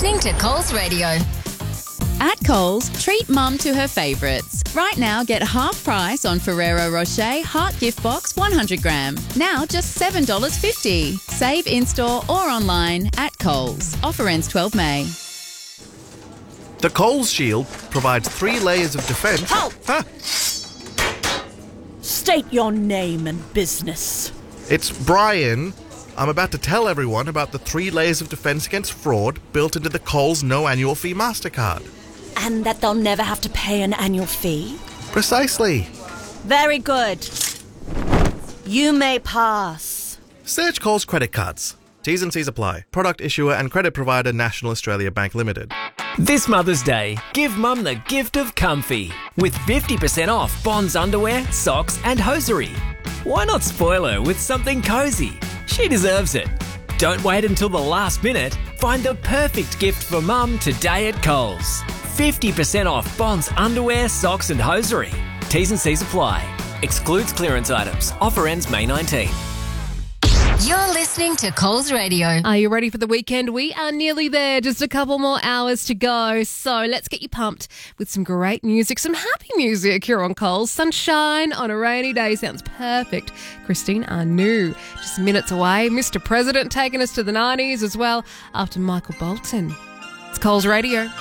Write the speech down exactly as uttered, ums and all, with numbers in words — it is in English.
listening to Coles Radio. At Coles, treat mum to her favourites. Right now, get half price on Ferrero Rocher Heart Gift Box one hundred gram. Now just seven dollars fifty. Save in-store or online at Coles. Offer ends twelve May. The Coles Shield provides three layers of defence. Halt! Huh? State your name and business. It's Brian. I'm about to tell everyone about the three layers of defence against fraud built into the Coles no annual fee MasterCard. And that they'll never have to pay an annual fee? Precisely. Very good. You may pass. Search Coles credit cards. T's and C's apply. Product issuer and credit provider National Australia Bank Limited. This Mother's Day, give Mum the gift of comfy with fifty percent off Bonds underwear, socks and hosiery. Why not spoil her with something cosy? She deserves it. Don't wait until the last minute. Find the perfect gift for Mum today at Coles. fifty percent off Bonds underwear, socks and hosiery. T's and C's apply. Excludes clearance items. Offer ends May nineteenth. You're listening to Coles Radio. Are you ready for the weekend? We are nearly there. Just a couple more hours to go. So let's get you pumped with some great music, some happy music here on Coles. Sunshine on a rainy day sounds perfect. Christine Anu, just minutes away. Mister President taking us to the nineties as well after Michael Bolton. It's Coles Radio.